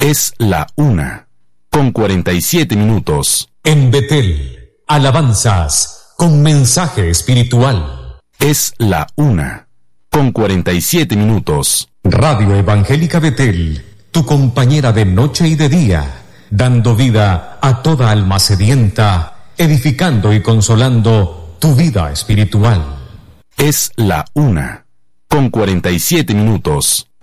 Es la 1:47. En Betel, alabanzas con mensaje espiritual. Es la 1:47. Radio Evangélica Betel, tu compañera de noche y de día, dando vida a toda alma sedienta, edificando y consolando tu vida espiritual. Es la 1:47.